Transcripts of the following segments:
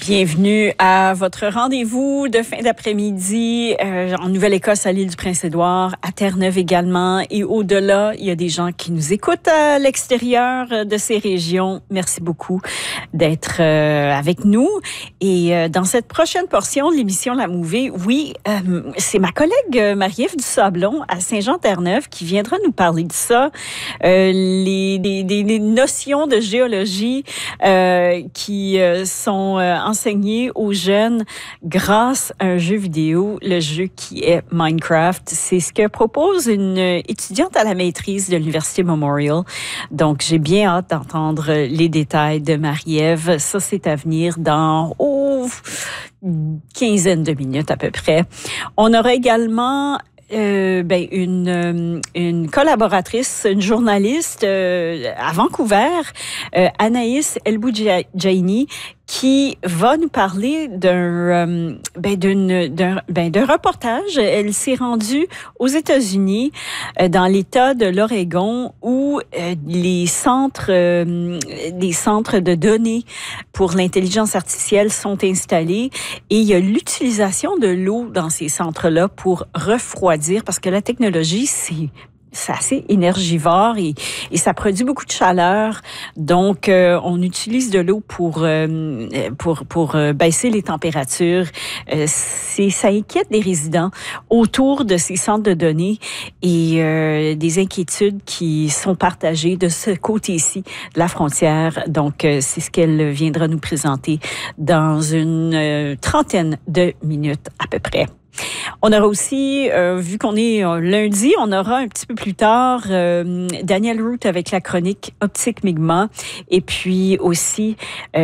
Bienvenue à votre rendez-vous de fin d'après-midi en Nouvelle-Écosse, à l'île du Prince-Édouard, à Terre-Neuve également. Et au-delà, il y a des gens qui nous écoutent à l'extérieur de ces régions. Merci beaucoup d'être avec nous. Et dans cette prochaine portion de l'émission La Mouvée, c'est ma collègue Marie-Ève Dusablon à Saint-Jean-Terre-Neuve qui viendra nous parler de ça. Des notions de géologie qui sont enseigné aux jeunes grâce à un jeu vidéo, le jeu qui est Minecraft. C'est ce que propose une étudiante à la maîtrise de l'Université Memorial. Donc, j'ai bien hâte d'entendre les détails de Marie-Ève. Ça, c'est à venir dans une quinzaine de minutes à peu près. On aura également une collaboratrice, une journaliste à Vancouver, Anaïs Elboudjaini, qui va nous parler d'un reportage. Elle s'est rendue aux États-Unis, dans l'État de l'Oregon, où les centres de données pour l'intelligence artificielle sont installés, et il y a l'utilisation de l'eau dans ces centres-là pour refroidir, parce que la technologie, c'est assez énergivore et ça produit beaucoup de chaleur. Donc, on utilise de l'eau pour baisser les températures. Ça inquiète des résidents autour de ces centres de données et des inquiétudes qui sont partagées de ce côté-ci de la frontière. Donc, c'est ce qu'elle viendra nous présenter dans une trentaine de minutes à peu près. On aura aussi, vu qu'on est lundi, on aura un petit peu plus tard Daniel Root avec la chronique Optique Mi'kmaq. Et puis aussi,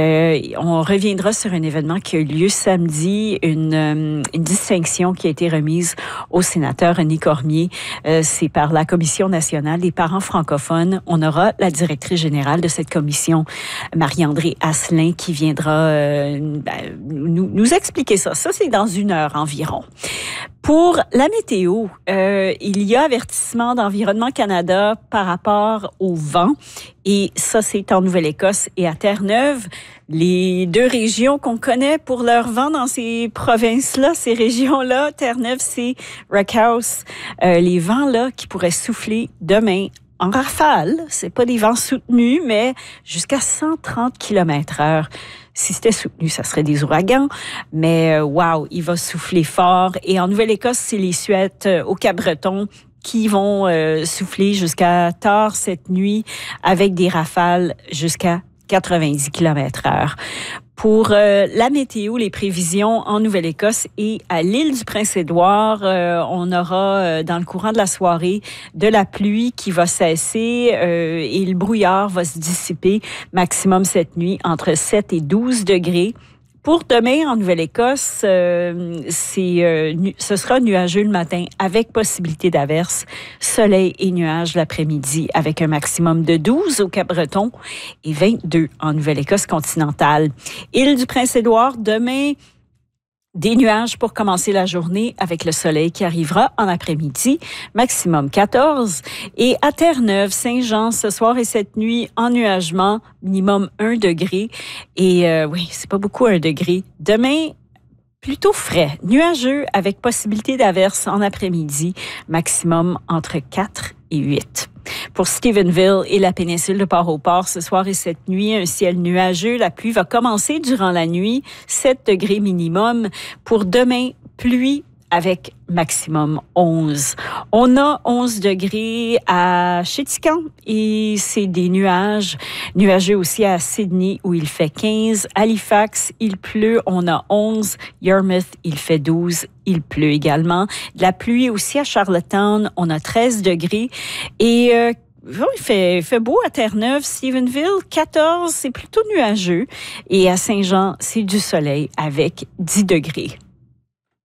on reviendra sur un événement qui a eu lieu samedi, une distinction qui a été remise au sénateur René Cormier. C'est par la Commission nationale des parents francophones. On aura la directrice générale de cette commission, Marie-André Asselin, qui viendra nous expliquer ça. Ça, c'est dans 1 heure environ. Pour la météo, il y a avertissement d'Environnement Canada par rapport au vent. Et ça, c'est en Nouvelle-Écosse et à Terre-Neuve. Les 2 régions qu'on connaît pour leur vent dans ces provinces-là, ces régions-là, Terre-Neuve, c'est Rockhouse. Les vents-là qui pourraient souffler demain en rafale. C'est pas des vents soutenus, mais jusqu'à 130 km/h. Si c'était soutenu, ça serait des ouragans. Mais il va souffler fort. Et en Nouvelle-Écosse, c'est les Suettes au Cap-Breton qui vont souffler jusqu'à tard cette nuit avec des rafales jusqu'à 90 km/h. Pour la météo, les prévisions en Nouvelle-Écosse et à l'île du Prince-Édouard, on aura dans le courant de la soirée de la pluie qui va cesser et le brouillard va se dissiper, maximum cette nuit entre 7 et 12 degrés. Pour demain, en Nouvelle-Écosse, ce sera nuageux le matin avec possibilité d'averses, soleil et nuages l'après-midi avec un maximum de 12 au Cap-Breton et 22 en Nouvelle-Écosse continentale. Île du Prince-Édouard, demain, des nuages pour commencer la journée avec le soleil qui arrivera en après-midi, maximum 14. Et à Terre-Neuve, Saint-Jean, ce soir et cette nuit, ennuagement, minimum 1 degré. Et c'est pas beaucoup 1 degré. Demain, plutôt frais, nuageux avec possibilité d'averses en après-midi, maximum entre 4 et 8. Pour Stephenville et la péninsule de Port-au-Port, ce soir et cette nuit, un ciel nuageux. La pluie va commencer durant la nuit, 7 degrés minimum. Pour demain, pluie avec maximum 11. On a 11 degrés à Chéticamp et c'est des nuages. Nuageux aussi à Sydney où il fait 15. Halifax, il pleut, on a 11. Yarmouth, il fait 12. Il pleut également. De la pluie aussi à Charlottetown, on a 13 degrés. Et il fait beau à Terre-Neuve. Stephenville, 14, c'est plutôt nuageux. Et à Saint-Jean, c'est du soleil avec 10 degrés.